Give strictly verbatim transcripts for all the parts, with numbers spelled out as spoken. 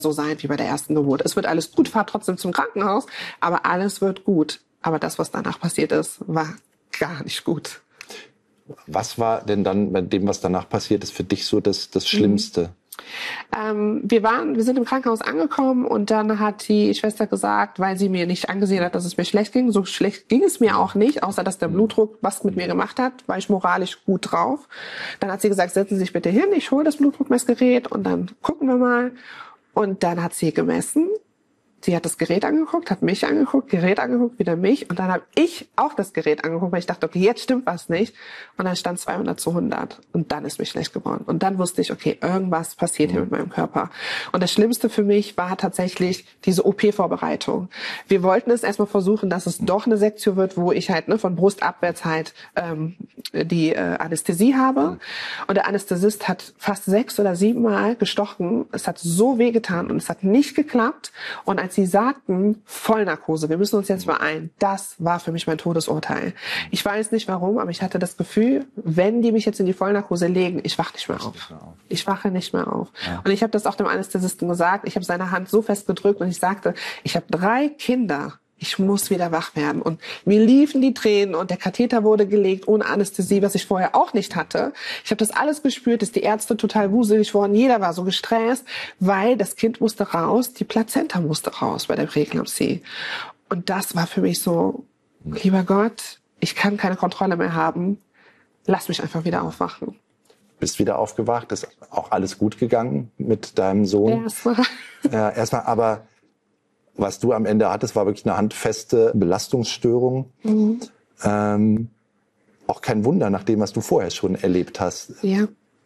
so sein wie bei der ersten Geburt. Es wird alles gut, fahrt trotzdem zum Krankenhaus, aber alles wird gut. Aber das, was danach passiert ist, war gar nicht gut. Was war denn dann bei dem, was danach passiert ist, für dich so das, das Schlimmste? Mhm. Ähm, wir waren, wir sind im Krankenhaus angekommen und dann hat die Schwester gesagt, weil sie mir nicht angesehen hat, dass es mir schlecht ging, so schlecht ging es mir auch nicht, außer dass der Blutdruck was mit mir gemacht hat, war ich moralisch gut drauf. Dann hat sie gesagt, setzen Sie sich bitte hin, ich hole das Blutdruckmessgerät und dann gucken wir mal. Und dann hat sie gemessen. Sie hat das Gerät angeguckt, hat mich angeguckt, Gerät angeguckt, wieder mich. Und dann habe ich auch das Gerät angeguckt, weil ich dachte, okay, jetzt stimmt was nicht. Und dann stand zweihundert zu hundert. Und dann ist mir schlecht geworden. Und dann wusste ich, okay, irgendwas passiert hier mit meinem Körper. Und das Schlimmste für mich war tatsächlich diese O P-Vorbereitung. Wir wollten es erstmal versuchen, dass es doch eine Sektio wird, wo ich halt ne, von Brust abwärts halt ähm, die äh, Anästhesie habe. Und der Anästhesist hat fast sechs oder sieben Mal gestochen. Es hat so wehgetan und es hat nicht geklappt. Und als sie sagten, Vollnarkose, wir müssen uns jetzt beeilen, das war für mich mein Todesurteil. Ich weiß nicht warum, aber ich hatte das Gefühl, wenn die mich jetzt in die Vollnarkose legen, ich wache nicht mehr auf. Ich wache nicht mehr auf. Ja. Und ich habe das auch dem Anästhesisten gesagt. Ich habe seine Hand so fest gedrückt und ich sagte, ich habe drei Kinder. Ich muss wieder wach werden. Und mir liefen die Tränen und der Katheter wurde gelegt ohne Anästhesie, was ich vorher auch nicht hatte. Ich habe das alles gespürt, dass die Ärzte total wuselig wurden. Jeder war so gestresst, weil das Kind musste raus, die Plazenta musste raus bei der Präeklampsie. Und das war für mich so, lieber Gott, ich kann keine Kontrolle mehr haben. Lass mich einfach wieder aufwachen. Bist wieder aufgewacht, ist auch alles gut gegangen mit deinem Sohn? Erstmal. Ja, erstmal, aber was du am Ende hattest, war wirklich eine handfeste Belastungsstörung. Mhm. Ähm, auch kein Wunder, nach dem, was du vorher schon erlebt hast. Ja.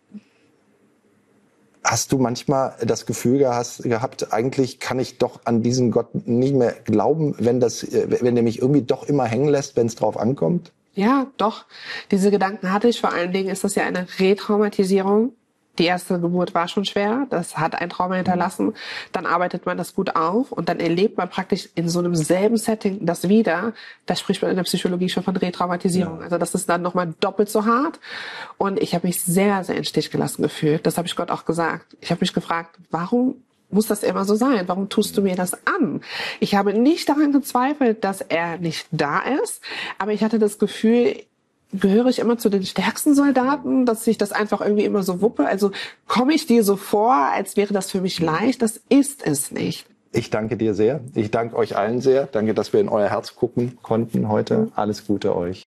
Hast du manchmal das Gefühl gehabt, gehabt, eigentlich kann ich doch an diesen Gott nicht mehr glauben, wenn, das, wenn der mich irgendwie doch immer hängen lässt, wenn es drauf ankommt? Ja, doch. Diese Gedanken hatte ich. Vor allen Dingen ist das ja eine Retraumatisierung. Die erste Geburt war schon schwer, das hat ein Trauma hinterlassen. Dann arbeitet man das gut auf und dann erlebt man praktisch in so einem selben Setting das wieder. Da spricht man in der Psychologie schon von Retraumatisierung. Ja. Also das ist dann nochmal doppelt so hart. Und ich habe mich sehr, sehr in Stich gelassen gefühlt. Das habe ich Gott auch gesagt. Ich habe mich gefragt, warum muss das immer so sein? Warum tust du mir das an? Ich habe nicht daran gezweifelt, dass er nicht da ist, aber ich hatte das Gefühl, gehöre ich immer zu den stärksten Soldaten, dass ich das einfach irgendwie immer so wuppe? Also komme ich dir so vor, als wäre das für mich leicht? Das ist es nicht. Ich danke dir sehr. Ich danke euch allen sehr. Danke, dass wir in euer Herz gucken konnten heute. Alles Gute euch.